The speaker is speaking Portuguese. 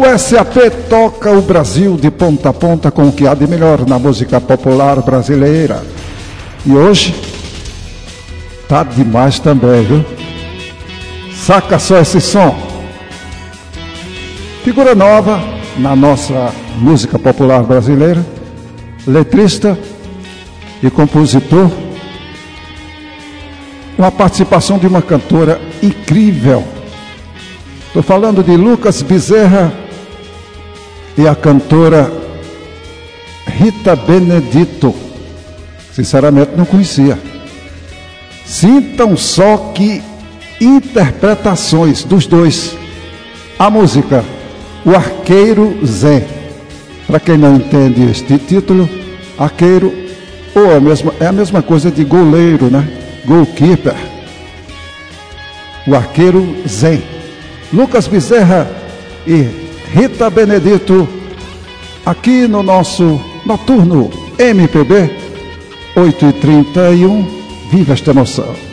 O SAP toca o Brasil de ponta a ponta com o que há de melhor na música popular brasileira. E hoje tá demais também, viu? Saca só esse som. Figura nova na nossa música popular brasileira, letrista e compositor. Uma participação de uma cantora incrível. Estou falando de Lucas Bezerra e a cantora Rita Benedito. Sinceramente não conhecia. Sintam só que interpretações dos dois. A música O Arqueiro Zé. Para quem não entende este título, arqueiro é a mesma coisa de goleiro, né? Goalkeeper. O Arqueiro Zé. Lucas Bezerra e Rita Benedito, aqui no nosso Noturno MPB 8h31. Viva esta emoção.